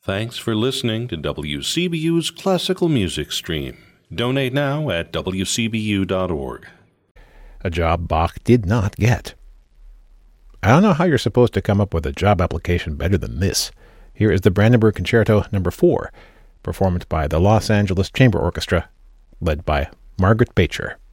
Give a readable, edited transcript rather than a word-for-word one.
Thanks for listening to WCBU's Classical Music Stream. Donate now at wcbu.org. A job Bach did not get. I don't know how you're supposed to come up with a job application better than this. Here is the Brandenburg Concerto No. 4, performed by the Los Angeles Chamber Orchestra, led by Margaret Beecher.